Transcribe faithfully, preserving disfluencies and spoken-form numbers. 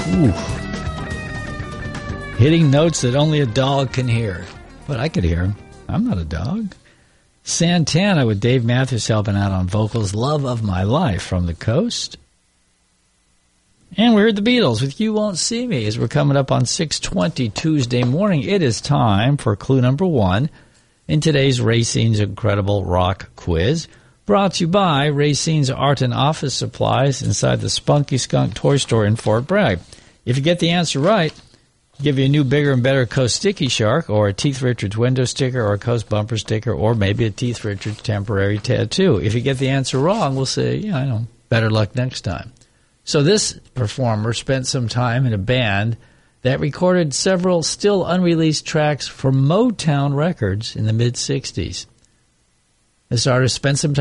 Ooh. Hitting notes that only a dog can hear. But I could hear him. I'm not a dog. Santana with Dave Matthews helping out on vocals. Love of My Life from the Coast. And we heard the Beatles with You Won't See Me. As we're coming up on six twenty Tuesday morning, it is time for clue number one in today's Racine's Incredible Rock Quiz. Brought to you by Racine's Art and Office Supplies inside the Spunky Skunk Toy Store in Fort Bragg. If you get the answer right, we'll give you a new bigger and better Coast Sticky Shark or a Teeth Richards window sticker or a Coast bumper sticker or maybe a Teeth Richards temporary tattoo. If you get the answer wrong, we'll say, yeah, I know, better luck next time. So this performer spent some time in a band that recorded several still unreleased tracks for Motown Records in the mid-sixties. This artist spent some time